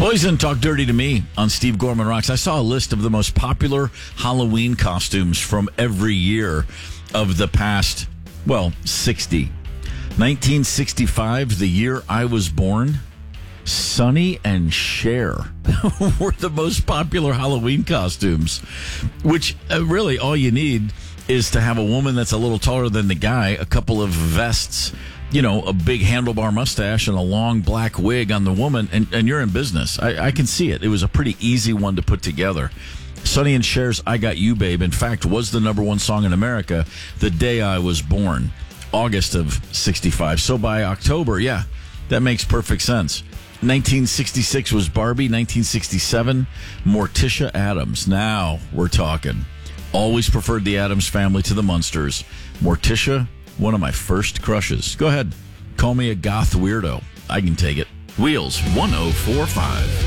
Poison, Talk Dirty to Me on Steve Gorman Rocks. I saw a list of the most popular Halloween costumes from every year of the past, 60. 1965, the year I was born, Sonny and Cher were the most popular Halloween costumes, which really all you need is to have a woman that's a little taller than the guy, a couple of vests, a big handlebar mustache and a long black wig on the woman, and you're in business. I can see it. It was a pretty easy one to put together. Sonny and Cher's I Got You, Babe, in fact, was the number one song in America the day I was born, August of 65. So by October, that makes perfect sense. 1966 was Barbie. 1967, Morticia Addams. Now we're talking. Always preferred the Addams family to the Munsters. Morticia, one of my first crushes. Go ahead. Call me a goth weirdo. I can take it. Wheels 1045.